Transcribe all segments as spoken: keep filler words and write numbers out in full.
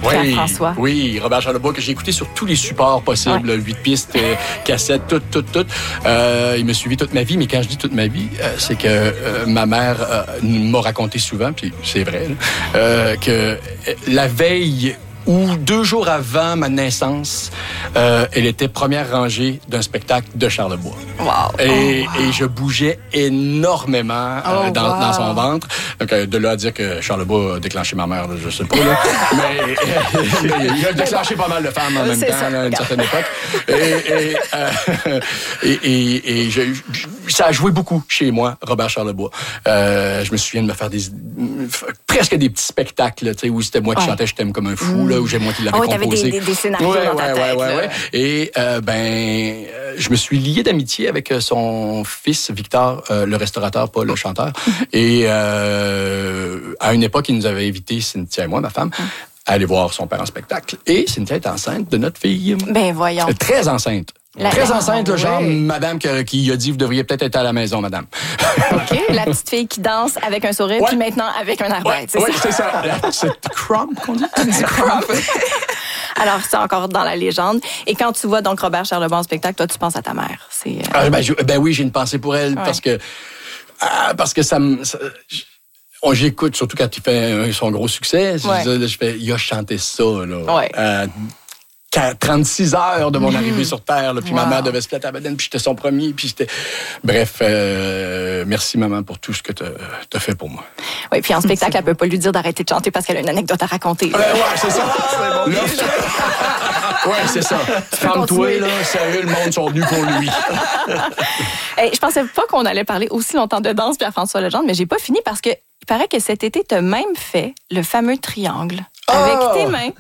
Oui, Pierre-François. Oui, Robert Charlebois, que j'ai écouté sur tous les supports possibles, Ouais. huit pistes, euh, cassettes, tout, tout, tout. Euh, il m'a suivi toute ma vie, mais quand je dis toute ma vie, euh, c'est que euh, ma mère euh, m'a raconté souvent, puis c'est vrai, là, euh, que la veille ou deux jours avant ma naissance, euh, elle était première rangée d'un spectacle de Charlebois. Wow. Et, Oh, wow. et je bougeais énormément euh, Oh, dans, wow. dans son ventre. Donc, euh, de là à dire que Charlebois a déclenché ma mère, là, je sais pas. Là. mais, mais il a déclenché pas mal de femmes en même C'est temps, ça, là, à une regarde. certaine époque. Et, et, euh, et, et, et je, je- ça a joué beaucoup chez moi, Robert Charlebois. Euh, je me souviens de me faire des presque des petits spectacles, là, tu sais, où c'était moi qui Ouais. chantais Je t'aime comme un fou, là, où j'ai moi qui l'avais Oh, t'avais composé. des, des, des scénarios Ouais, dans ta ouais, tête. ouais, ouais, là. ouais. Et euh, ben, euh, je me suis lié d'amitié avec son fils Victor, euh, le restaurateur, pas le chanteur. Et euh, à une époque, il nous avait invités, Cynthia et moi, ma femme, à aller voir son père en spectacle. Et Cynthia est enceinte de notre fille. Ben voyons. Euh, Très enceinte. La- Très la- enceinte, le genre ouais. madame que- qui a dit vous devriez peut-être être à la maison, madame. OK. La petite fille qui danse avec un sourire, Ouais. puis maintenant avec un arbalète. Ouais, c'est ouais, ça? c'est ça. La petite crump qu'on dit. Du crump. Alors, c'est encore dans la légende. Et quand tu vois donc Robert Charlebois en spectacle, toi, tu penses à ta mère. C'est, euh, Ah, ben, je- ben oui, j'ai une pensée pour elle parce que ah, parce que ça me ça- j- on j'écoute surtout quand il fait euh, son gros succès. Je, Ouais. dis, là, je fais il a chanté ça là. Ouais. à qu- trente-six heures de mon arrivée sur Terre. Là, puis ma Wow. mère devait se flatter à Baden, puis j'étais son premier. Puis j'étais... Bref, euh, merci maman pour tout ce que tu as fait pour moi. Oui, puis en spectacle, elle peut pas lui dire d'arrêter de chanter parce qu'elle a une anecdote à raconter. Ouais, ouais, c'est ça. Là, ouais, c'est ça. Ferme-toi, continuer. là. Sérieux, le monde sont venus pour lui. Hey, je pensais pas qu'on allait parler aussi longtemps de danse, Pierre-François Legendre, mais j'ai pas fini parce que il paraît que cet été, tu as même fait le fameux triangle avec Oh! tes mains.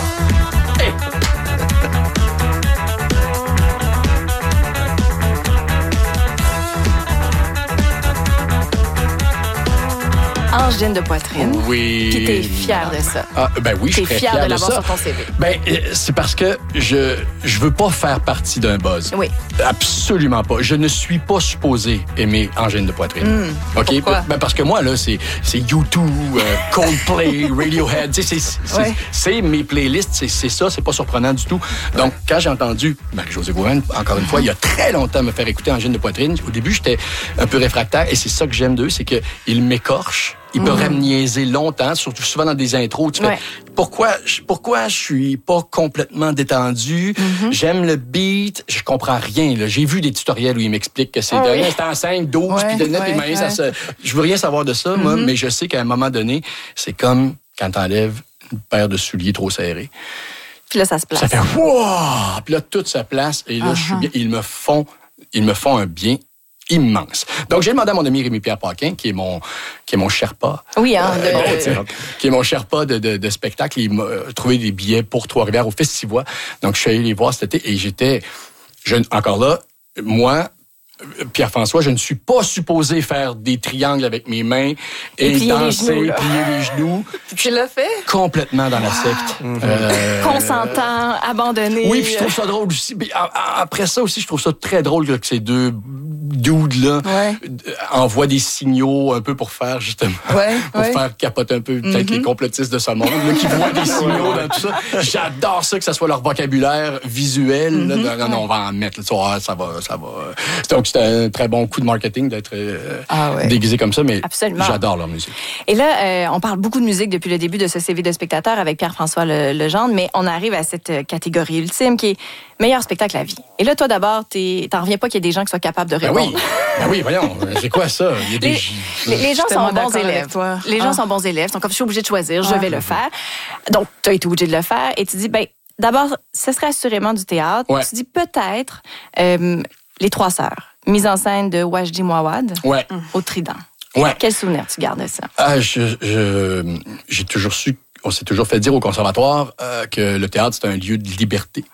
Angine de poitrine. Oui. Puis t'es fier de ça. Ah, ben oui, je T'es suis très fier fier de de l'avoir ça. sur ton C V. Ben, euh, c'est parce que je je veux pas faire partie d'un buzz. Oui. Absolument pas. Je ne suis pas supposé aimer Angine de poitrine. OK? pourquoi? Ben, parce que moi, là, c'est c'est U deux, euh, Coldplay, Radiohead. Tu sais, c'est c'est- Ouais. c'est mes playlists, c'est c'est ça, c'est pas surprenant du tout. Donc, quand j'ai entendu Marie-Josée Gourane, encore une fois, il y a très longtemps, me faire écouter Angine de poitrine, au début, j'étais un peu réfractaire et c'est ça que j'aime d'eux, c'est qu'ils m'écorchent. Ils pourraient me niaiser longtemps, surtout souvent dans des intros. Tu fais, Ouais. pourquoi, je- pourquoi je suis pas complètement détendu? J'aime le beat, je comprends rien. là. J'ai vu des tutoriels où ils m'expliquent que c'est Ah de oui. rester en cinq, douze, Ouais, puis de mettre les ouais, mains, ça ouais. se... Je veux rien savoir de ça, moi, mais je sais qu'à un moment donné, c'est comme quand t'enlèves une paire de souliers trop serrés. Puis là, ça se place. Ça fait wow! Puis là, toute sa place. Et là, je suis bien. Ils me font, ils me font un bien immense. Donc, j'ai demandé à mon ami Rémi-Pierre Paquin, qui est mon, qui est mon Sherpa. Oui, hein. Euh, de- tu sais, qui est mon Sherpa de, de, de spectacle. Il m'a euh, trouvé des billets pour Trois-Rivières au Festivois. Donc, je suis allé les voir cet été et j'étais, je, encore là, moi, Pierre-François, je ne suis pas supposé faire des triangles avec mes mains et, Et plier les danser, genoux, là. plier les genoux. Tu l'as fait? Complètement dans la secte. Euh, Consentant, abandonné. oui, puis je trouve ça drôle aussi. Puis, a- a- après ça aussi, je trouve ça très drôle que ces deux dudes-là Ouais. euh, envoient des signaux un peu pour faire, justement, Ouais, pour ouais. faire capoter un peu peut-être les complotistes de ce monde, là, qui voient des signaux dans tout ça. J'adore ça, que ça soit leur vocabulaire visuel. là. non, non, on va en mettre. Là, tu vois, ça va, ça va. Donc, c'était un très bon coup de marketing d'être euh, Ah ouais. déguisé comme ça, mais Absolument. j'adore leur musique. Et là, euh, on parle beaucoup de musique depuis le début de ce C V de spectateur avec Pierre-François Le- Legendre, mais on arrive à cette euh, catégorie ultime qui est meilleur spectacle à vie. Et là, toi, d'abord, t'es- t'en reviens pas qu'il y ait des gens qui soient capables de Ben répondre. oui, ben oui, voyons, c'est quoi ça? Il y a des... Les, les- les gens suis sont tellement bons d'accord élèves. avec toi. Les gens Ah. sont bons élèves. Ils sont comme, je suis obligé de choisir, je Ah. vais le faire. Donc, tu as été obligé de le faire et tu dis, ben, d'abord, ce serait assurément du théâtre. Ouais. Tu dis peut-être euh, Les Trois Sœurs, mise en scène de Wajdi Mouawad Ouais, au Trident. ouais. Quel souvenir tu gardes de ça? Ah, je, je- j'ai toujours su, on s'est toujours fait dire au conservatoire euh, que le théâtre, c'est un lieu de liberté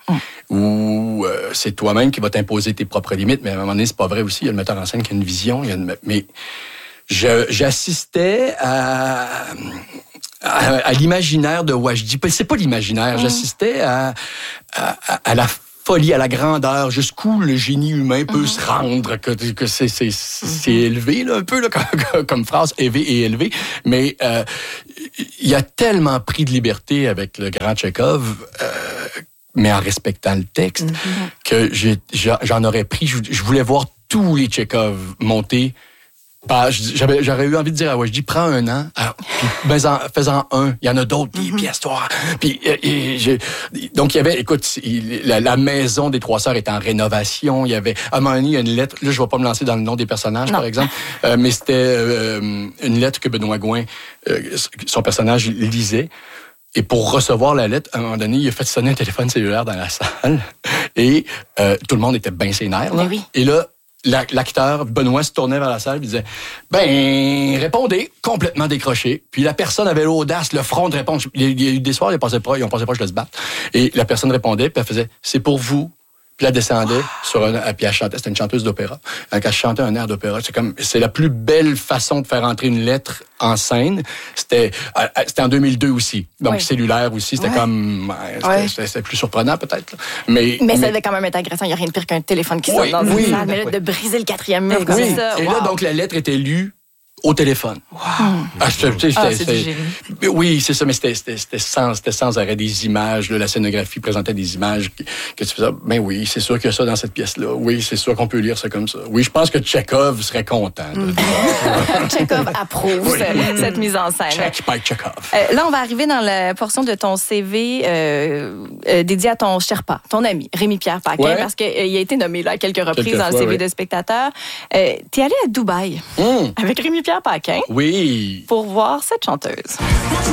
où euh, c'est toi-même qui vas t'imposer tes propres limites, mais à un moment donné, c'est pas vrai aussi. Il y a le metteur en scène qui a une vision. Il y a une, mais je, j'assistais à, à, à l'imaginaire de Wajdi. C'est pas l'imaginaire, j'assistais à, à, à- à la folie, à la grandeur, jusqu'où le génie humain peut mm-hmm. se rendre, que, que c'est, c'est, c'est mm-hmm. élevé, là, un peu, là, comme, comme phrase, élevé et élevé. Mais euh, il a tellement pris de liberté avec le grand Tchekhov, euh, mais en respectant le texte, mm-hmm. que j'ai, j'en aurais pris. Je, je voulais voir tous les Tchekhov monter. Bah, j'avais, j'aurais eu envie de dire, ah ouais, je dis, prends un an, alors, puis fais-en, fais-en un. Il y en a d'autres, des mm-hmm. pièces, toi. Puis, et, et, donc, il y avait, écoute, il, la, la maison des Trois Sœurs est en rénovation. Il y avait, à un moment donné, il y a une lettre, là, je ne vais pas me lancer dans le nom des personnages, non. par exemple, euh, mais c'était euh, une lettre que Benoît Gouin, euh, son personnage, lisait. Et pour recevoir la lettre, à un moment donné, il a fait sonner un téléphone cellulaire dans la salle. Et euh, tout le monde était bien sénère, là. Oui. Et là, l'acteur, Benoît, se tournait vers la salle et disait « Ben, répondez, complètement décroché. » Puis la personne avait l'audace, le front de répondre. Il y a eu des soirs, ils pensaient pas, ils ont pensé pas que je le se battre. Et la personne répondait, puis elle faisait « C'est pour vous. » Puis elle descendait sur un, puis elle chantait, c'était une chanteuse d'opéra. Donc elle chantait un air d'opéra. C'est comme, c'est la plus belle façon de faire entrer une lettre en scène. C'était, c'était en deux mille deux aussi. Donc oui. cellulaire aussi, c'était ouais. comme, c'était, ouais. c'était, c'était plus surprenant peut-être. Là. Mais, mais ça mais, devait quand même être agressant. Il n'y a rien de pire qu'un téléphone qui oui, sonne dans oui, une salle. Mais là, oui. de briser le quatrième mur comme oui. ça. Et wow. là, donc la lettre était lue au téléphone. Wow. Ah, c'était, c'était, ah, c'était, c'est c'était, oui, c'est ça, mais c'était, c'était, c'était, sans, c'était sans arrêt des images. Là, la scénographie présentait des images que, que tu faisais. Ben oui, c'est sûr qu'il y a ça dans cette pièce-là. Oui, c'est sûr qu'on peut lire ça comme ça. Oui, je pense que Tchekhov serait content. Mm. Tchekhov approuve oui. cette, cette mise en scène. Check by Tchekhov. Euh, là, on va arriver dans la portion de ton C V euh, euh, dédié à ton Sherpa, ton ami, Rémi-Pierre Paquin, ouais. parce qu'il euh, a été nommé là, à quelques reprises quelques dans fois, le C V oui. de spectateur. Euh, t'es allé à Dubaï mm. avec Rémi-Pierre Paquin. Oui. Pour voir cette chanteuse.